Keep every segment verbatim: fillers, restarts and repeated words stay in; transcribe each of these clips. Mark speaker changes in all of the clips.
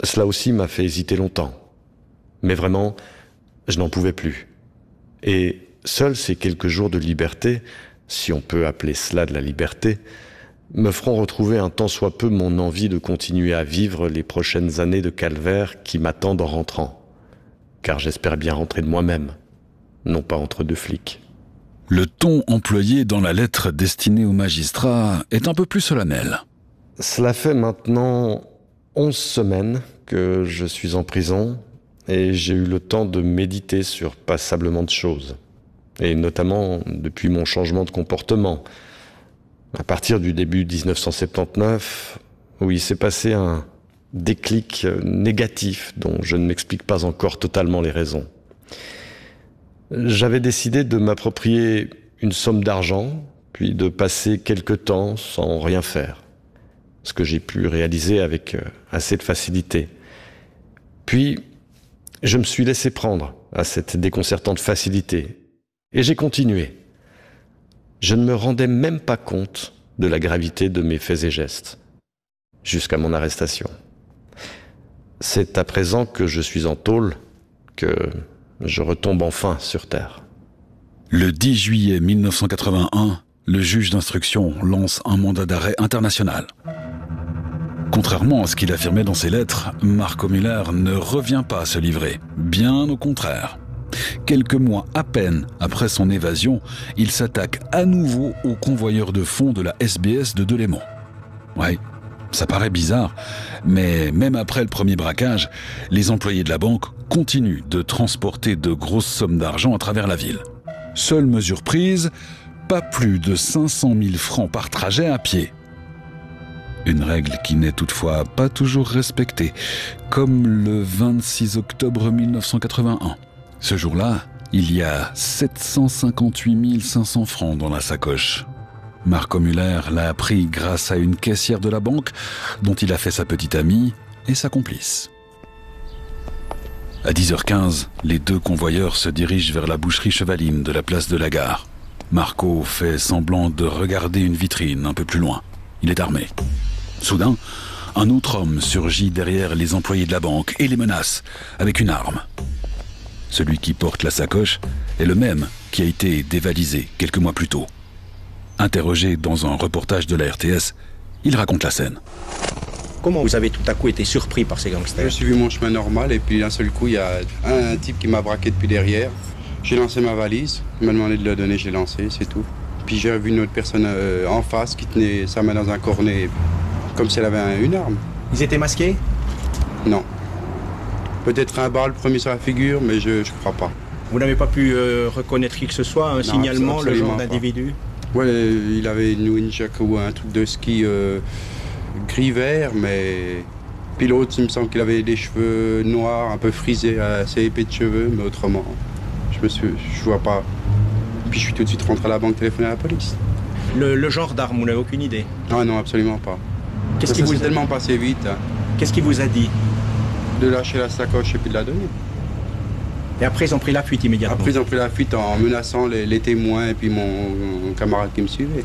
Speaker 1: Cela aussi m'a fait hésiter longtemps. Mais vraiment, je n'en pouvais plus. Et seuls ces quelques jours de liberté, si on peut appeler cela de la liberté, me feront retrouver un tant soit peu mon envie de continuer à vivre les prochaines années de calvaire qui m'attendent en rentrant. Car j'espère bien rentrer de moi-même, non pas entre deux flics.
Speaker 2: Le ton employé dans la lettre destinée au magistrat est un peu plus solennel.
Speaker 1: Cela fait maintenant onze semaines que je suis en prison et j'ai eu le temps de méditer sur passablement de choses. Et notamment depuis mon changement de comportement. À partir du début dix-neuf cent soixante-dix-neuf, où il s'est passé un déclic négatif dont je ne m'explique pas encore totalement les raisons. J'avais décidé de m'approprier une somme d'argent, puis de passer quelque temps sans rien faire. Ce que j'ai pu réaliser avec assez de facilité. Puis, je me suis laissé prendre à cette déconcertante facilité. Et j'ai continué. Je ne me rendais même pas compte de la gravité de mes faits et gestes, jusqu'à mon arrestation. C'est à présent que je suis en tôle que je retombe enfin sur terre.
Speaker 2: Le dix juillet mille neuf cent quatre-vingt-un, le juge d'instruction lance un mandat d'arrêt international. Contrairement à ce qu'il affirmait dans ses lettres, Marco Müller ne revient pas se livrer, bien au contraire. Quelques mois à peine après son évasion, il s'attaque à nouveau au convoyeur de fonds de la S B S de Delémont. Ouais, ça paraît bizarre, mais même après le premier braquage, les employés de la banque continuent de transporter de grosses sommes d'argent à travers la ville. Seule mesure prise, pas plus de cinq cent mille francs par trajet à pied. Une règle qui n'est toutefois pas toujours respectée, comme le vingt-six octobre mille neuf cent quatre-vingt-un. Ce jour-là, il y a sept cent cinquante-huit mille cinq cents francs dans la sacoche. Marco Müller l'a appris grâce à une caissière de la banque dont il a fait sa petite amie et sa complice. À dix heures quinze, les deux convoyeurs se dirigent vers la boucherie chevaline de la place de la Gare. Marco fait semblant de regarder une vitrine un peu plus loin. Il est armé. Soudain, un autre homme surgit derrière les employés de la banque et les menace avec une arme. Celui qui porte la sacoche est le même qui a été dévalisé quelques mois plus tôt. Interrogé dans un reportage de la R T S, il raconte la scène.
Speaker 3: Comment vous avez tout à coup été surpris par ces gangsters?
Speaker 4: J'ai suivi mon chemin normal et puis d'un seul coup, il y a un, un type qui m'a braqué depuis derrière. J'ai lancé ma valise, il m'a demandé de la donner, j'ai lancé, c'est tout. Puis j'ai vu une autre personne euh, en face qui tenait sa main dans un cornet, comme si elle avait un, une arme.
Speaker 3: Ils étaient masqués?
Speaker 4: Non. Peut-être un bar le premier sur la figure, mais je ne crois pas.
Speaker 3: Vous n'avez pas pu euh, reconnaître qui que ce soit, un non, signalement, le genre d'individu?
Speaker 4: Ouais, il avait une windjack ou un truc de ski euh, gris-vert, mais... Puis l'autre, il me semble qu'il avait des cheveux noirs, un peu frisés, assez épais de cheveux, mais autrement, je me suis, je vois pas. Puis je suis tout de suite rentré à la banque téléphoner à la police.
Speaker 3: Le, le genre d'arme, vous n'avez aucune idée?
Speaker 4: Ah non, absolument pas.
Speaker 3: Qu'est-ce
Speaker 4: qui
Speaker 3: vous
Speaker 4: s'est tellement passé vite. Hein.
Speaker 3: Qu'est-ce qu'il vous a dit?
Speaker 4: De lâcher la sacoche et puis de la donner.
Speaker 3: Et après, ils ont pris la fuite immédiatement?
Speaker 4: Après, ils ont pris la fuite en menaçant les, les témoins et puis mon, mon camarade qui me suivait.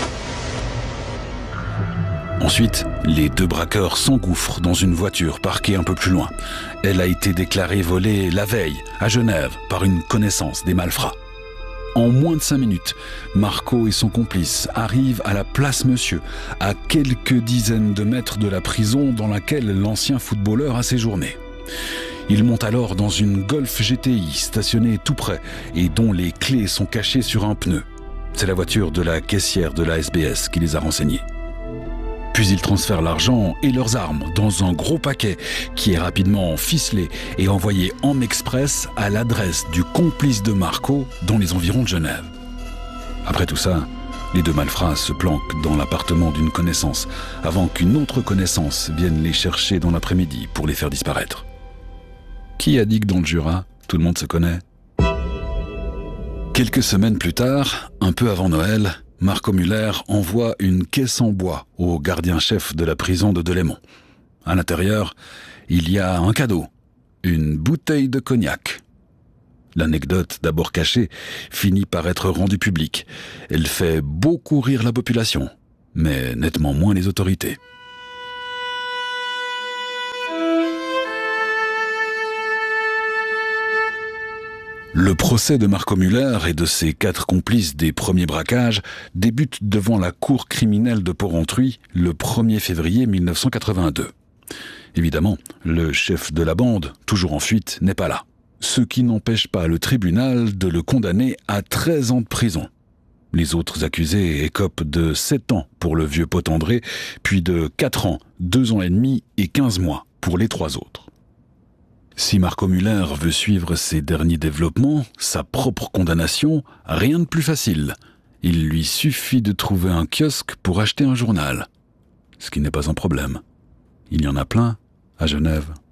Speaker 2: Ensuite, les deux braqueurs s'engouffrent dans une voiture parquée un peu plus loin. Elle a été déclarée volée la veille, à Genève, par une connaissance des malfrats. En moins de cinq minutes, Marco et son complice arrivent à la place Monsieur, à quelques dizaines de mètres de la prison dans laquelle l'ancien footballeur a séjourné. Ils montent alors dans une Golf G T I stationnée tout près et dont les clés sont cachées sur un pneu. C'est la voiture de la caissière de la S B S qui les a renseignés. Puis ils transfèrent l'argent et leurs armes dans un gros paquet qui est rapidement ficelé et envoyé en express à l'adresse du complice de Marco dans les environs de Genève. Après tout ça, les deux malfrats se planquent dans l'appartement d'une connaissance avant qu'une autre connaissance vienne les chercher dans l'après-midi pour les faire disparaître. Qui a dit que dans le Jura, tout le monde se connaît? Quelques semaines plus tard, un peu avant Noël, Marco Müller envoie une caisse en bois au gardien-chef de la prison de Delémont. À l'intérieur, il y a un cadeau, une bouteille de cognac. L'anecdote, d'abord cachée, finit par être rendue publique. Elle fait beaucoup rire la population, mais nettement moins les autorités. Le procès de Marco Müller et de ses quatre complices des premiers braquages débute devant la cour criminelle de Porrentruy le premier février mille neuf cent quatre-vingt-deux. Évidemment, le chef de la bande, toujours en fuite, n'est pas là. Ce qui n'empêche pas le tribunal de le condamner à treize ans de prison. Les autres accusés écopent de sept ans pour le vieux Pot-André, puis de quatre ans, deux ans et demi et quinze mois pour les trois autres. Si Marco Müller veut suivre ses derniers développements, sa propre condamnation, rien de plus facile. Il lui suffit de trouver un kiosque pour acheter un journal. Ce qui n'est pas un problème. Il y en a plein à Genève.